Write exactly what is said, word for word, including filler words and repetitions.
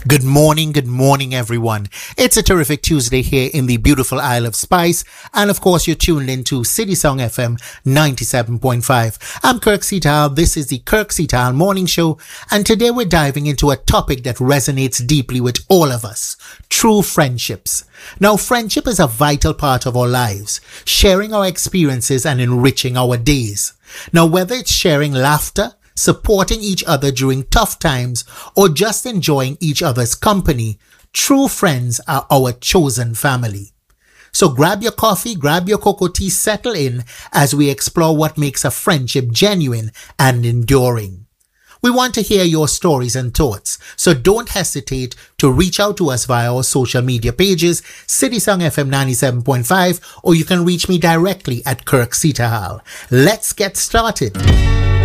Good morning, good morning, everyone. It's a terrific Tuesday here in the beautiful Isle of Spice. And of course, you're tuned into City Song F M ninety-seven point five. I'm Kirk Seatal. This is the Kirk Seatal Morning Show. And today we're diving into a topic that resonates deeply with all of us. True friendships. Now, friendship is a vital part of our lives, sharing our experiences and enriching our days. Now, whether it's sharing laughter, supporting each other during tough times, or just enjoying each other's company, true friends are our chosen family. So grab your coffee, grab your cocoa tea, settle in as we explore what makes a friendship genuine and enduring. We want to hear your stories and thoughts, so don't hesitate to reach out to us via our social media pages, City Song F M ninety-seven point five, or you can reach me directly at Kirk Seatal. Let's get started.